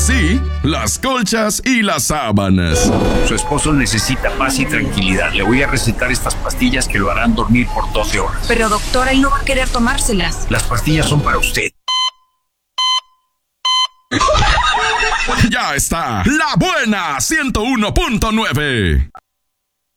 sí, las colchas y las sábanas. Su esposo necesita paz y tranquilidad. Le voy a recetar estas pastillas que lo harán dormir por 12 horas. Pero doctora, él no va a querer tomárselas. Las pastillas son para usted. Ya está, La Buena 101.9.